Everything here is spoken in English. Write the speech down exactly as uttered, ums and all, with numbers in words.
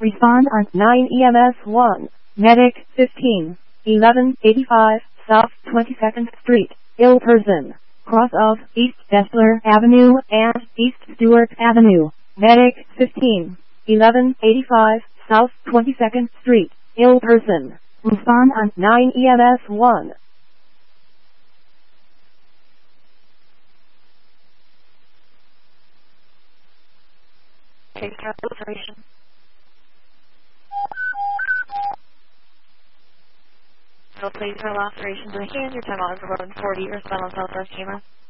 Respond on nine E M S one. Medic fifteen. eleven eighty-five South twenty-second Street. Ill person. Cross of East Destler Avenue and East Stewart Avenue. Medic fifteen. eleven eighty-five South twenty-second Street. Ill person. Respond on nine E M S one. Take care of operation. So please roll operations with hand. Your time on is eleven forty. Respond on Southwest Chamber.